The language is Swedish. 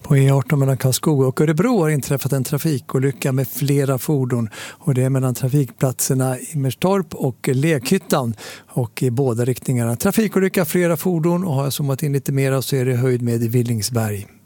På E18 mellan Karlskoga och Örebro har inträffat en trafikolycka med flera fordon. Och det är mellan trafikplatserna Immerstorp och Lekhyttan och i båda riktningarna. Trafikolycka, flera fordon, och har jag zoomat in lite mer så är det höjd med i Villingsberg.